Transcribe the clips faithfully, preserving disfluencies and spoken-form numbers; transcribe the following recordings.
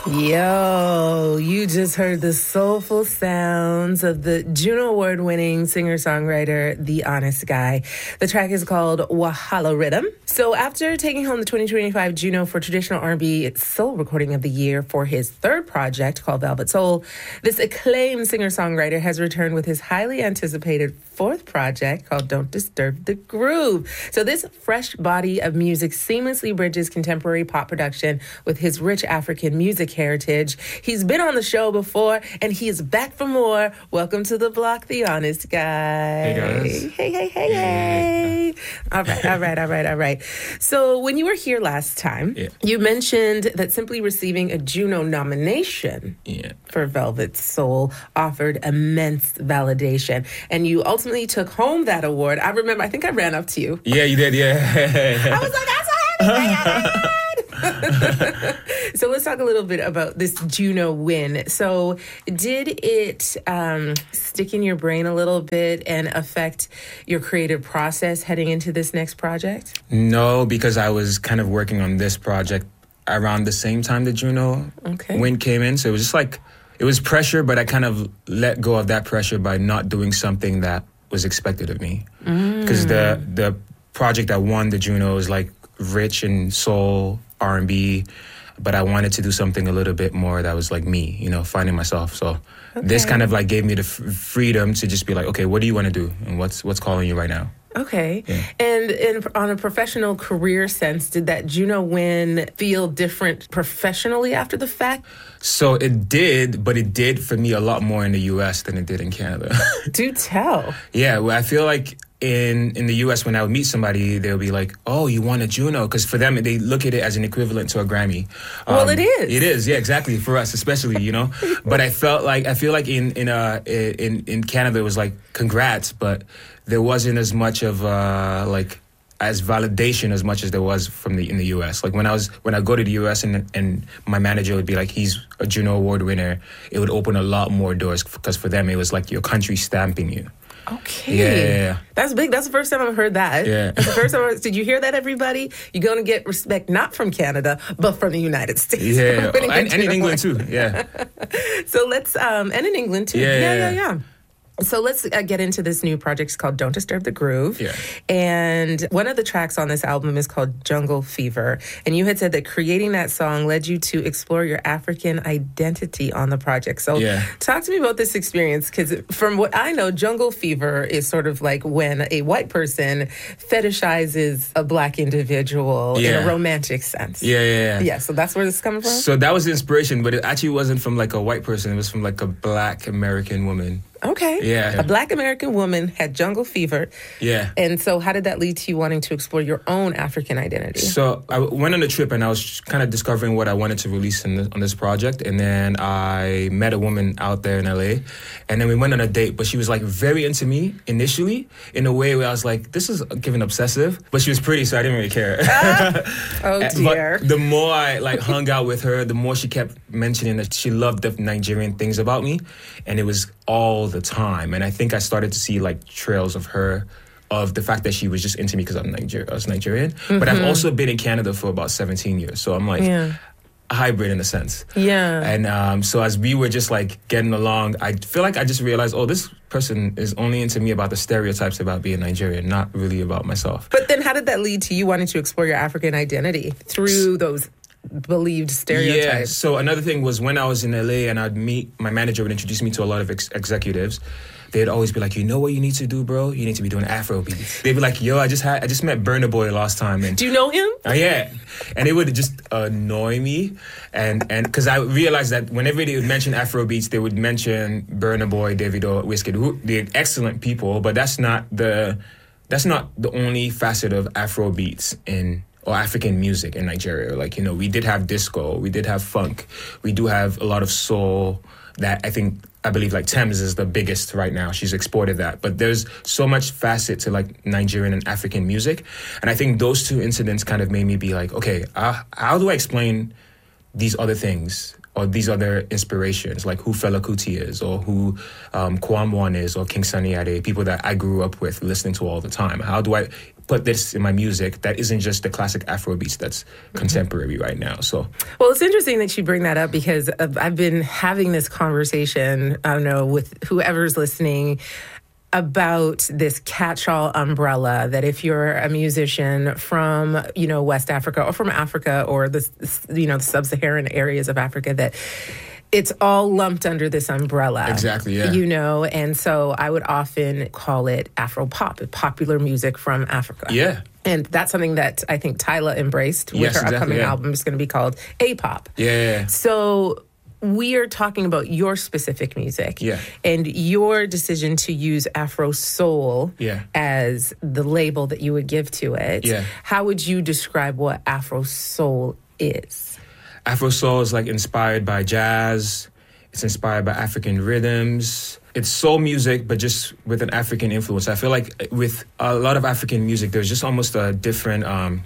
Yo, you just heard the soulful sounds of the Juno Award-winning singer-songwriter, The Honest Guy. The track is called Wahala Rhythm. So after taking home the twenty twenty-five Juno for Traditional R and B Soul Recording of the Year for his third project called Velvet Soul, this acclaimed singer-songwriter has returned with his highly anticipated fourth project called Don't Disturb the Groove. So this fresh body of music seamlessly bridges contemporary pop production with his rich African music heritage. He's been on the show before, and he is back for more. Welcome to the block, The Honest Guy. Hey, guys. Hey, hey, hey, hey. All right, all right, all right, all right. So when you were here last time, yeah. you mentioned that simply receiving a Juno nomination yeah. for Velvet Soul offered immense validation, and you ultimately took home that award. I remember, I think I ran up to you. Yeah, you did, yeah. I was like, that's what So let's talk a little bit about this Juno win. So did it um, stick in your brain a little bit and affect your creative process heading into this next project? No, because I was kind of working on this project around the same time the Juno okay. win came in. So it was just like, it was pressure, but I kind of let go of that pressure by not doing something that was expected of me. Because mm. the, the project that won the Juno is like rich in soul, R and B, but I wanted to do something a little bit more that was like me, you know, finding myself. So okay. this kind of like gave me the f- freedom to just be like, okay, what do you want to do? And what's what's calling you right now? Okay. Yeah. And in, on a professional career sense, did that Juno win feel different professionally after the fact? So it did, but it did for me a lot more in the U S than it did in Canada. Do tell. Yeah, well, I feel like in in the U S when I would meet somebody, they'll be like, oh, you won a Juno? Because for them, they look at it as an equivalent to a Grammy. Um, well, it is. It is, yeah, exactly, for us especially, you know? But I felt like, I feel like in in uh, in, in Canada, it was like, congrats, but there wasn't as much of, uh, like, as validation as much as there was from the in the U S. Like when I was when I go to the U S and and my manager would be like, he's a Juno Award winner, it would open a lot more doors because for them, it was like your country stamping you. Okay. Yeah, yeah, yeah. That's big. That's the first time I've heard that. Yeah. That's the first time. I, did you hear that, everybody? You're going to get respect not from Canada, but from the United States. Yeah. Oh, and, and in England, too. Yeah. So let's, um, and in England, too. Yeah, yeah, yeah. yeah. yeah. So let's uh, get into this new project. It's called Don't Disturb the Groove. Yeah. And one of the tracks on this album is called Jungle Fever. And you had said that creating that song led you to explore your African identity on the project. So yeah. talk to me about this experience, because from what I know, Jungle Fever is sort of like when a white person fetishizes a black individual yeah. in a romantic sense. Yeah, yeah, yeah. Yeah, so that's where this is coming from? So that was the inspiration, but it actually wasn't from like a white person. It was from like a black American woman. Okay. Yeah. A black American woman had jungle fever. Yeah. And so how did that lead to you wanting to explore your own African identity? So I went on a trip and I was kind of discovering what I wanted to release in the, on this project. And then I met a woman out there in L A. And then we went on a date, but she was like very into me initially in a way where I was like, this is giving obsessive. But she was pretty, so I didn't really care. Ah. Oh, dear. But the more I like hung out with her, the more she kept mentioning that she loved the Nigerian things about me. And it was all the time. And I think I started to see like trails of her, of the fact that she was just into me because I'm Niger- I was Nigerian. Mm-hmm. But I've also been in Canada for about seventeen years. So I'm like yeah. a hybrid in a sense. Yeah. And um, so as we were just like getting along, I feel like I just realized, oh, this person is only into me about the stereotypes about being Nigerian, not really about myself. But then how did that lead to you wanting to explore your African identity through those believed stereotypes? Yeah, so another thing was when I was in L A and I'd meet, my manager would introduce me to a lot of ex- executives. They'd always be like, you know what you need to do, bro? You need to be doing Afro beats. They'd be like, yo, I just had, I just met Burna Boy last time. And do you know him? Uh, yeah. And it would just annoy me. And and because I realized that whenever they would mention Afro beats, they would mention Burna Boy, Davido, Wizkid, who they're excellent people, but that's not the that's not the only facet of Afro beats in or African music in Nigeria. Like, you know, we did have disco, we did have funk, we do have a lot of soul that I think, I believe like Thames is the biggest right now. She's exported that. But there's so much facet to like Nigerian and African music. And I think those two incidents kind of made me be like, okay, uh, how do I explain these other things or these other inspirations, like who Fela Kuti is, or who um, Kwamwan is, or King Sunny Ade, people that I grew up with listening to all the time. How do I put this in my music that isn't just the classic Afrobeats that's mm-hmm. contemporary right now? So, well, it's interesting that you bring that up, because I've been having this conversation, I don't know, with whoever's listening, about this catch-all umbrella, that if you're a musician from, you know, West Africa or from Africa or the, you know, the sub-Saharan areas of Africa, that it's all lumped under this umbrella. Exactly, yeah. You know, and so I would often call it Afro-pop, popular music from Africa. Yeah. And that's something that I think Tyla embraced with yes, her exactly, upcoming yeah. album. It's going to be called A-pop. Yeah. So we are talking about your specific music, yeah. and your decision to use Afro Soul yeah. as the label that you would give to it. Yeah. How would you describe what Afro Soul is? Afro Soul is like inspired by jazz. It's inspired by African rhythms. It's soul music, but just with an African influence. I feel like with a lot of African music, there's just almost a different... Um,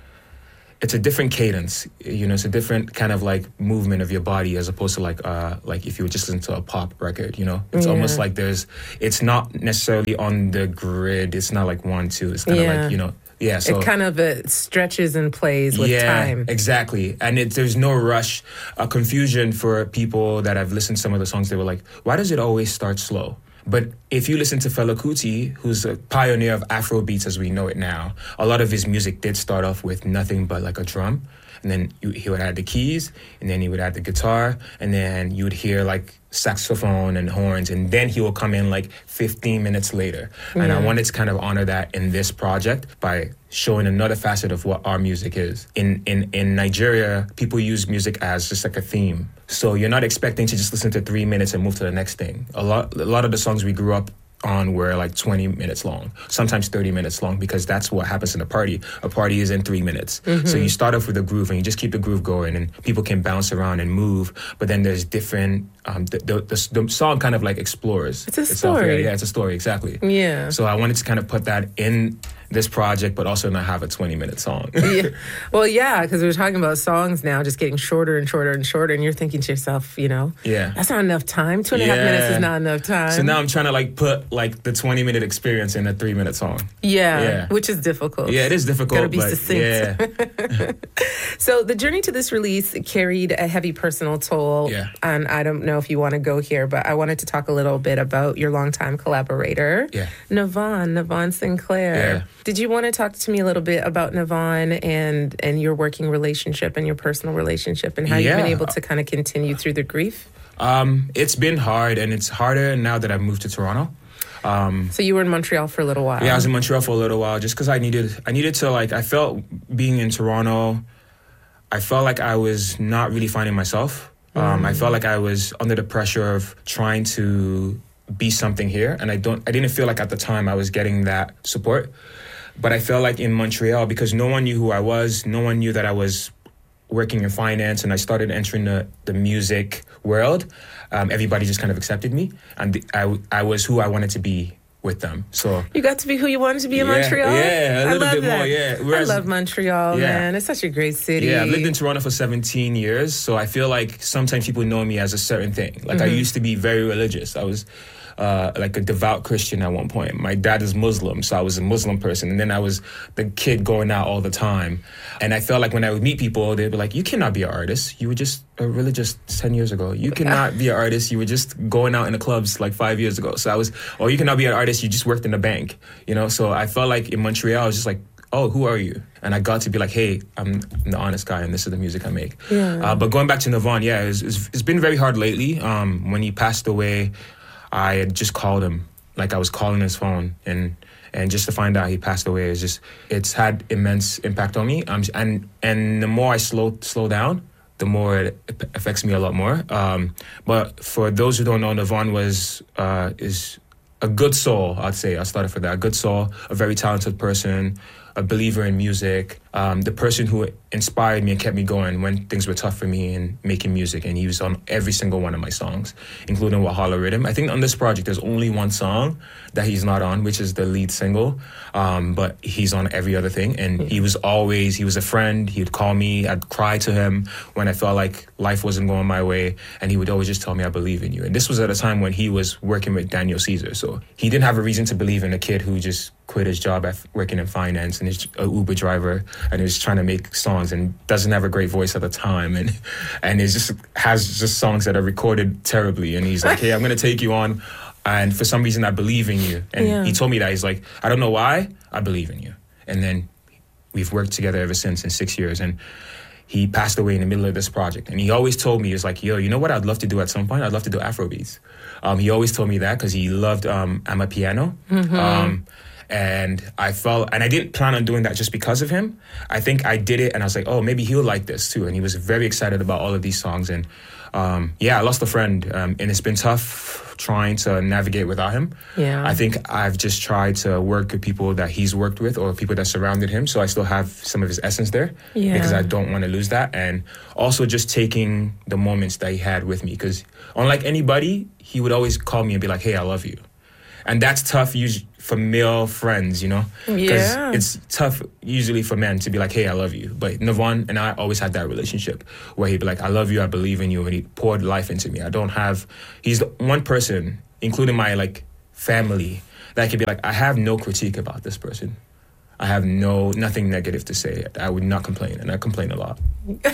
it's a different cadence, you know, it's a different kind of like movement of your body as opposed to like, uh, like if you would just listen to a pop record, you know, it's yeah. almost like there's, it's not necessarily on the grid. It's not like one, two, it's kind of yeah. like, you know, yeah. So it kind of uh, stretches and plays with yeah, time. Exactly. And it, there's no rush, a confusion for people that have listened to some of the songs. They were like, why does it always start slow? But if you listen to Fela Kuti, who's a pioneer of Afrobeats as we know it now, a lot of his music did start off with nothing but like a drum. And then you, he would add the keys, and then he would add the guitar, and then you would hear like saxophone and horns, and then he will come in like fifteen minutes later. Yeah. And I wanted to kind of honor that in this project by showing another facet of what our music is. In, in, in Nigeria, people use music as just like a theme. So you're not expecting to just listen to three minutes and move to the next thing. A lot, a lot of the songs we grew up on were like twenty minutes long, sometimes thirty minutes long, because that's what happens in a party. A party is in three minutes. Mm-hmm. So you start off with a groove and you just keep the groove going, and people can bounce around and move, but then there's different, um, the, the, the, the song kind of like explores. It's a itself. story. Yeah, yeah, it's a story, exactly. Yeah. So I wanted to kind of put that in this project, but also not have a twenty minute song. Yeah. Well, yeah, because we're talking about songs now just getting shorter and shorter and shorter, and you're thinking to yourself, you know, yeah, that's not enough time. Two and a yeah. half minutes is not enough time. So now I'm trying to like put like the twenty minute experience in a three minute song. Yeah, yeah. which is difficult. Yeah, it is difficult. Gotta be but succinct. Yeah. So the journey to this release carried a heavy personal toll. Yeah. And I don't know if you want to go here, but I wanted to talk a little bit about your longtime collaborator, yeah. Navon, Navon Sinclair. Yeah. Did you want to talk to me a little bit about Navon and, and your working relationship and your personal relationship and how yeah. you've been able to kind of continue through the grief? Um, it's been hard, and it's harder now that I've moved to Toronto. Um, so you were in Montreal for a little while. Yeah, I was in Montreal for a little while just because I needed, I needed to like, I felt being in Toronto, I felt like I was not really finding myself. Um, mm. I felt like I was under the pressure of trying to be something here, and I don't, I didn't feel like at the time I was getting that support. But I felt like in Montreal, because no one knew who I was, no one knew that I was working in finance, and I started entering the, the music world, um, everybody just kind of accepted me, and the, I, I was who I wanted to be with them. So you got to be who you wanted to be in yeah, Montreal? Yeah, a little I love bit that. more, yeah. Whereas, I love Montreal, yeah. man. It's such a great city. Yeah, I've lived in Toronto for seventeen years, so I feel like sometimes people know me as a certain thing. Like, mm-hmm. I used to be very religious. I was uh, like a devout Christian at one point. My dad is Muslim, so I was a Muslim person. And then I was the kid going out all the time. And I felt like when I would meet people, they'd be like, you cannot be an artist. You were just a religious ten years ago. You cannot be an artist. You were just going out in the clubs like five years ago. So I was, or you cannot be an artist. You just worked in a bank, you know? So I felt like in Montreal, I was just like, oh, who are you? And I got to be like, hey, I'm the honest guy, and this is the music I make. Yeah. Uh, but going back to Navon, yeah, it's, it's, it's been very hard lately. Um, when he passed away, I had just called him, like I was calling his phone, and and just to find out he passed away is just, it's had immense impact on me. Um, and and the more I slow slow down, the more it affects me a lot more. Um, but for those who don't know, Navon was uh, is a good soul, I'd say. I started for that. A good soul, a very talented person, a believer in music, um, the person who inspired me and kept me going when things were tough for me and making music. And he was on every single one of my songs, including Wahala Rhythm. I think on this project, there's only one song that he's not on, which is the lead single. Um, but he's on every other thing. And he was always, he was a friend. He would call me. I'd cry to him when I felt like life wasn't going my way. And he would always just tell me, I believe in you. And this was at a time when he was working with Daniel Caesar. So he didn't have a reason to believe in a kid who just quit his job at working in finance and is an Uber driver and is trying to make songs and doesn't have a great voice at the time and and is just has just songs that are recorded terribly. And he's like, hey, I'm going to take you on. And for some reason, I believe in you. And yeah. he told me that. He's like, I don't know why, I believe in you. And then we've worked together ever since in six years. And he passed away in the middle of this project. And he always told me, he was like, yo, you know what I'd love to do at some point? I'd love to do Afrobeats. Um, he always told me that because he loved um, Amapiano. Mm-hmm. Um, and I felt, and I didn't plan on doing that just because of him. I think I did it and I was like, oh, maybe he'll like this too. And he was very excited about all of these songs. And um, yeah, I lost a friend um, and it's been tough trying to navigate without him. Yeah. I think I've just tried to work with people that he's worked with or people that surrounded him. So I still have some of his essence there yeah. because I don't want to lose that. And also just taking the moments that he had with me because unlike anybody, he would always call me and be like, hey, I love you. And that's tough usually for male friends, you know? Because yeah. it's tough usually for men to be like, hey, I love you. But Navon and I always had that relationship where he'd be like, I love you, I believe in you. And he poured life into me. I don't have, he's the one person, including my like family, that could be like, I have no critique about this person. I have no, nothing negative to say. I would not complain, and I complain a lot.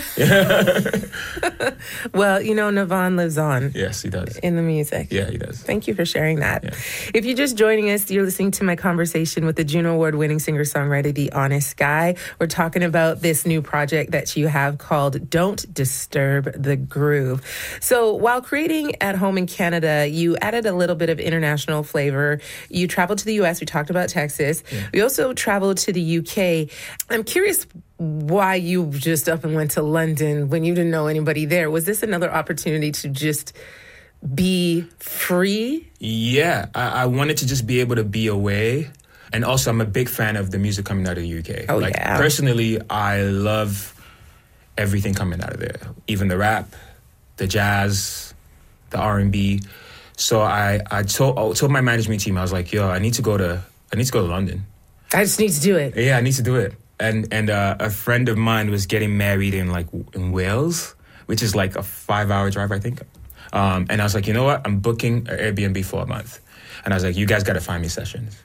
Well, you know, Navon lives on. Yes, he does. In the music. Yeah, he does. Thank you for sharing that. Yeah. If you're just joining us, you're listening to my conversation with the Juno Award-winning singer-songwriter, The Honest Guy. We're talking about this new project that you have called Don't Disturb the Groove. So while creating at home in Canada, you added a little bit of international flavor. You traveled to the U S. We talked about Texas. Yeah. We also traveled to the U K. I'm curious why you just up and went to London when you didn't know anybody there. Was this another opportunity to just be free? Yeah, I, I wanted to just be able to be away. And also, I'm a big fan of the music coming out of the U K. Oh, like, yeah. Personally, I love everything coming out of there. Even the rap, the jazz, the R and B. So I, I told, I told my management team, I was like, yo, I need to go to, I need to go to London. I just need to do it. Yeah, I need to do it. And and uh, a friend of mine was getting married in like in Wales, which is like a five-hour drive, I think. Um, and I was like, you know what? I'm booking an Airbnb for a month. And I was like, you guys got to find me sessions.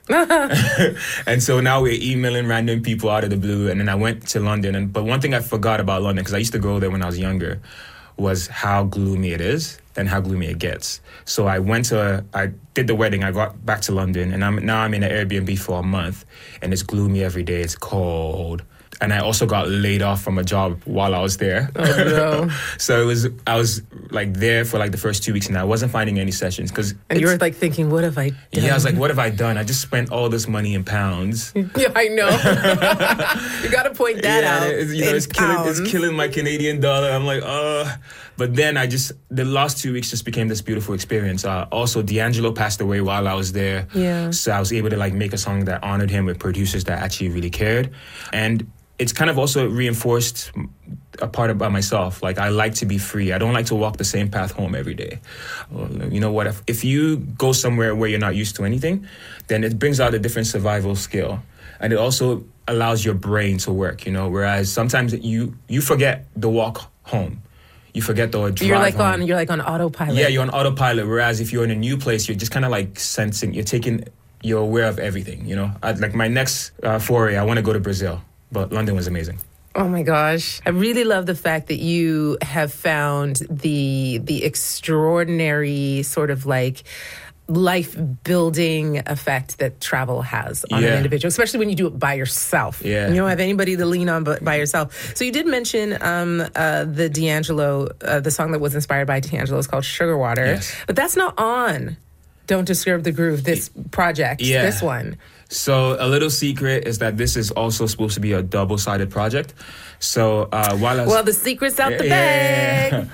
And so now we're emailing random people out of the blue. And then I went to London. And but one thing I forgot about London, because I used to go there when I was younger, was how gloomy it is and how gloomy it gets. So I went to, I did the wedding, I got back to London, and I'm now I'm in an Airbnb for a month, and it's gloomy every day, it's cold. And I also got laid off from a job while I was there. Oh, no. So it was, I was like there for like the first two weeks, and I wasn't finding any sessions. Cause and you were like thinking, what have I done? Yeah, I was like, what have I done? I just spent all this money in pounds. Yeah, I know. You got to point that yeah, out. It's, you know, it's killing, it's killing my Canadian dollar. I'm like, uh But then I just, the last two weeks just became this beautiful experience. Uh, also, D'Angelo passed away while I was there. Yeah. So I was able to like make a song that honored him with producers that actually really cared. And it's kind of also reinforced a part about myself. Like, I like to be free. I don't like to walk the same path home every day. Well, you know what? If, if you go somewhere where you're not used to anything, then it brings out a different survival skill. And it also allows your brain to work, you know, whereas sometimes you, you forget the walk home. You forget the drive You're like home. on you're like on autopilot. Yeah, you're on autopilot. Whereas if you're in a new place, you're just kind of like sensing. You're taking. You're aware of everything. You know, I'd, like my next uh, foray, I want to go to Brazil, but London was amazing. Oh my gosh. I really love the fact that you have found the the extraordinary sort of like life-building effect that travel has on yeah. an individual, especially when you do it by yourself. Yeah. You don't have anybody to lean on but by yourself. So you did mention um, uh, the D'Angelo, uh, the song that was inspired by D'Angelo is called Sugar Water. Yes. But that's not on Don't Disturb the Groove, this project, yeah. this one. So a little secret is that this is also supposed to be a double-sided project. So uh, while I was... Well, the secret's out the yeah, bag. Yeah, yeah.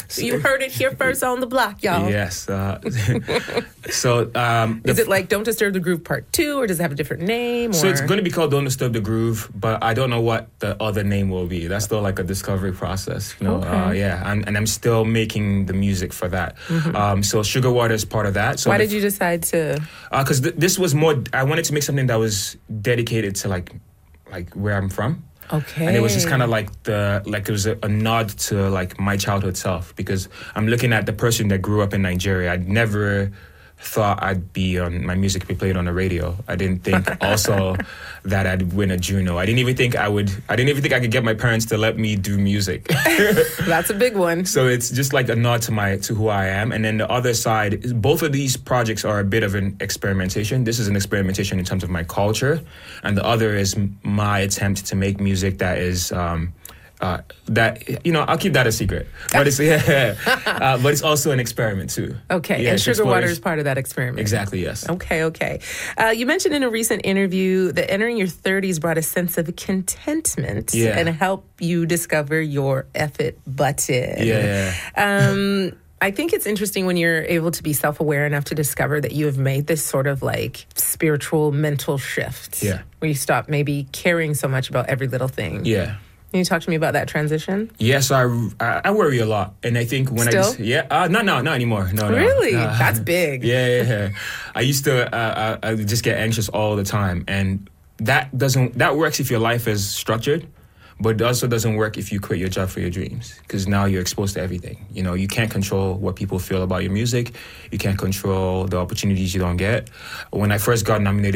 So you heard it here first on the block, y'all. Yes. Uh, so um, is it like Don't Disturb the Groove Part Two, or does it have a different name? Or? So it's going to be called Don't Disturb the Groove, but I don't know what the other name will be. That's still like a discovery process, you know. Okay. Uh, yeah, and, and I'm still making the music for that. Mm-hmm. Um, so Sugar Water is part of that. So why the, did you decide to? Because uh, th- this was more. I wanted to make something that was dedicated to like, like where I'm from. Okay. And it was just kind of like the like it was a, a nod to like my childhood self, because I'm looking at the person that grew up in Nigeria. I'd never thought I'd be on my music be played on the radio. I didn't think also that I'd win a Juno. I didn't even think I would. I didn't even think I could get my parents to let me do music. That's a big one. So it's just like a nod to my to who I am. And then the other side, is both of these projects are a bit of an experimentation. This is an experimentation in terms of my culture, and the other is my attempt to make music that is. Um, Uh, that you know, I'll keep that a secret, but it's yeah, uh, but it's also an experiment too. Okay, yeah, and Sugar Water is part of that experiment. Exactly, yes. Okay, okay. Uh, you mentioned in a recent interview that entering your thirties brought a sense of contentment yeah. and helped you discover your F it button. Yeah. Um, I think it's interesting when you're able to be self-aware enough to discover that you have made this sort of like spiritual mental shift. Yeah. Where you stop maybe caring so much about every little thing. Yeah. Can you talk to me about that transition? Yes, I, I, I worry a lot, and I think when Still? I just, yeah, uh, no, no, not anymore. No, no. Really? Uh, That's big. Yeah, yeah, yeah. I used to, uh, I, I just get anxious all the time, and that doesn't that works if your life is structured, but it also doesn't work if you quit your job for your dreams, because now you're exposed to everything. You know, you can't control what people feel about your music. You can't control the opportunities you don't get. When I first got nominated